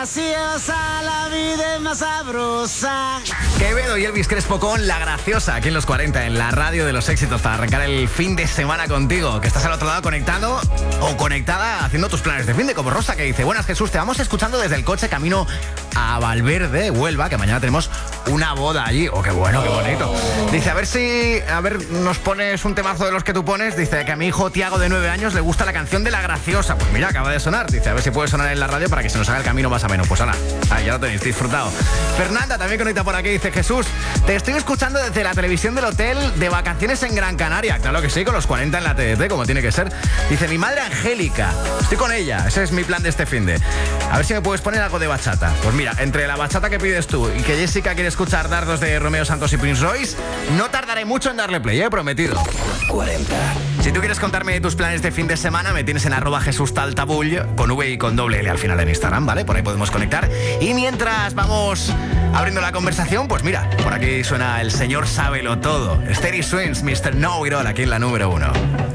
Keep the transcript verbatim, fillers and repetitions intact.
graciosa, la vida es más sabrosa. Quevedo y Elvis Crespo con La Graciosa, aquí en los cuarenta, en la radio de los éxitos, para arrancar el fin de semana contigo, que estás al otro lado conectado o conectada haciendo tus planes de fin de, como Rosa, que dice: buenas, Jesús, te vamos escuchando desde el coche camino a Valverde, Huelva, que mañana tenemos una boda allí. Oh, qué bueno, qué bonito. Dice, a ver si, a ver, nos pones un temazo de los que tú pones. Dice que a mi hijo Tiago, de nueve años, le gusta la canción de La Graciosa. Pues mira, acaba de sonar. Dice, a ver si puede sonar en la radio para que se nos haga el camino más ameno. Pues ahora, ahí ya lo tenéis disfrutado. Fernanda también conecta por aquí. Dice, Jesús, te estoy escuchando desde la televisión del hotel de vacaciones en Gran Canaria. Claro que sí, con los cuarenta en la T D T, como tiene que ser. Dice, mi madre Angélica, estoy con ella. Ese es mi plan de este finde. A ver si me puedes poner algo de bachata. Pues mira, entre la bachata que pides tú y que Jessica quiere escuchar dardos de Romeo Santos y Prince Royce, no tardaré mucho en darle play, ¿eh? Prometido. cuarenta. Si tú quieres contarme de tus planes de fin de semana, me tienes en arroba Jesús Taltabull, con V y con doble L al final en Instagram, ¿vale? Por ahí podemos conectar. Y mientras vamos abriendo la conversación, pues mira, por aquí suena el señor Sábelo Todo. Steady Swings, mister Know It All, aquí en la número uno.